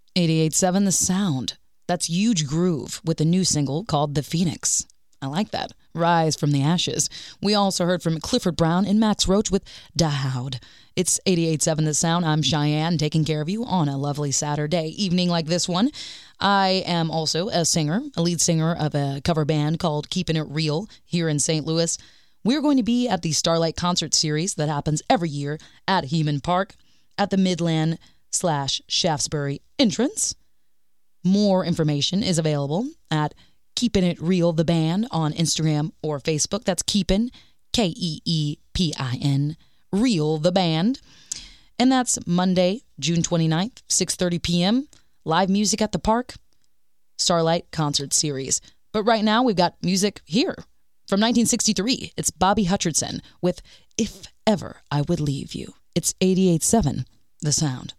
88.7 The Sound. That's Huge Groove with a new single called The Phoenix. I like that. Rise from the Ashes. We also heard from Clifford Brown and Max Roach with Dahoud. It's 88.7 The Sound. I'm Cheyenne, taking care of you on a lovely Saturday evening like this one. I am also a singer, a lead singer of a cover band called Keeping It Real here in St. Louis. We're going to be at the Starlight Concert Series that happens every year at Heeman Park at the Midland/Shaftesbury entrance. More information is available at Keepin' It Real the Band on Instagram or Facebook. That's Keepin', Keepin', Real the Band. And that's Monday, June 29th, 6:30 p.m. Live music at the park, Starlight Concert Series. But right now we've got music here from 1963. It's Bobby Hutcherson with If Ever I Would Leave You. It's 88.7 The Sound.